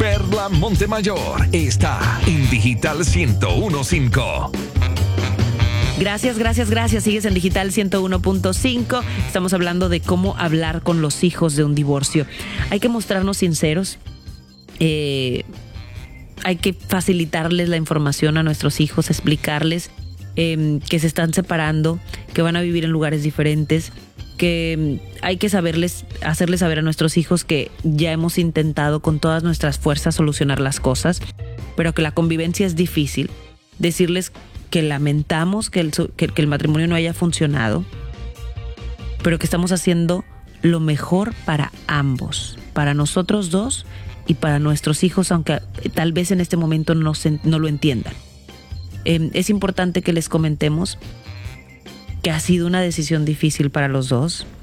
Perla Montemayor está en Digital 101.5. Gracias. Sigues en Digital 101.5. Estamos hablando de cómo hablar con los hijos de un divorcio. Hay que mostrarnos sinceros. Hay que facilitarles la información a nuestros hijos, explicarles que se están separando, que van a vivir en lugares diferentes, que hay que hacerles saber a nuestros hijos que ya hemos intentado con todas nuestras fuerzas solucionar las cosas, pero que la convivencia es difícil. Decirles que lamentamos que el matrimonio no haya funcionado, pero que estamos haciendo lo mejor para ambos, para nosotros dos y para nuestros hijos, aunque tal vez en este momento no lo entiendan. Es importante que les comentemos que ha sido una decisión difícil para los dos,